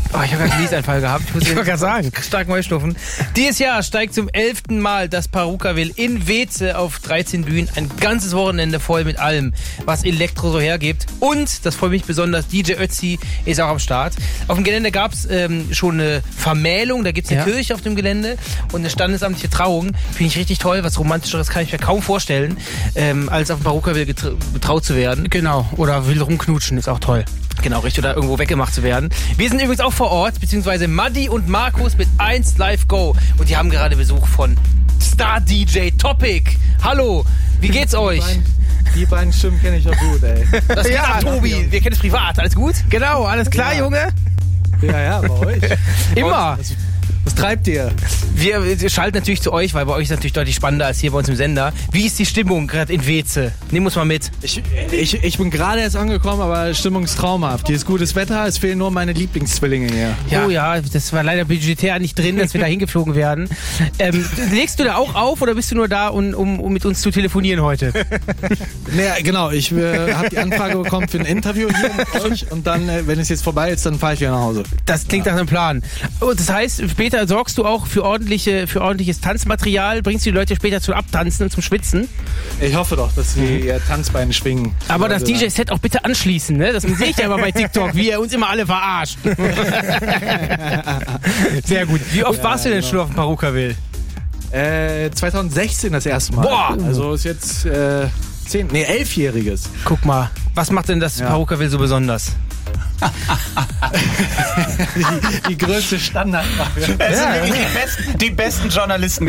Oh, ich habe einen Niesanfall gehabt. Ich wollte gerade sagen. Stark Heuschnupfen. Dieses Jahr steigt zum 11. Mal das Perukaville in Weeze auf 13 Bühnen. Ein ganzes Wochenende voll mit allem, was Elektro so hergibt. Und, das freut mich besonders, DJ Ötzi ist auch am Start. Auf dem Gelände gab es schon eine Vermählung. Da gibt es eine Kirche auf dem Gelände und eine standesamtliche Trauung. Finde ich richtig toll. Was Romantischeres kann ich mir kaum vorstellen, als auf dem Perukaville betraut zu werden. Genau. Oder wild rumknutschen ist auch toll. Genau, richtig, oder irgendwo weggemacht zu werden. Wir sind übrigens auch vor Ort, beziehungsweise Maddi und Markus mit 1 Live Go. Und die haben gerade Besuch von Star DJ Topic. Hallo, wie geht's euch? Die beiden Stimmen kenne ich auch gut, ey. Das geht ab, Tobi. Wir kennen es privat. Alles gut? Genau, alles klar, Junge? Ja, bei euch. Immer. Was treibt ihr? Wir schalten natürlich zu euch, weil bei euch ist natürlich deutlich spannender als hier bei uns im Sender. Wie ist die Stimmung gerade in Weeze? Nimm uns mal mit. Ich bin gerade erst angekommen, aber Stimmung ist traumhaft. Hier ist gutes Wetter, es fehlen nur meine Lieblingszwillinge hier. Ja. Oh ja, das war leider budgetär nicht drin, dass wir da hingeflogen werden. Legst du da auch auf oder bist du nur da, um mit uns zu telefonieren heute? Naja, genau. Ich habe die Anfrage bekommen für ein Interview hier mit euch und dann, wenn es jetzt vorbei ist, dann fahre ich wieder nach Hause. Das klingt nach einem Plan. Und das heißt, später sorgst du auch für ordentliches Tanzmaterial, bringst du die Leute später zum Abtanzen und zum Schwitzen? Ich hoffe doch, dass sie ihr Tanzbein schwingen. Aber das DJ-Set auch bitte anschließen, ne? Das sehe ich ja immer bei TikTok, wie er uns immer alle verarscht. Sehr gut. Wie oft warst du denn schon auf dem Perukaville? 2016 das erste Mal. Boah! Also ist jetzt 11-jähriges. Guck mal, was macht denn das Perukaville so besonders? die größte Standardfrage. Es sind wirklich die besten Journalisten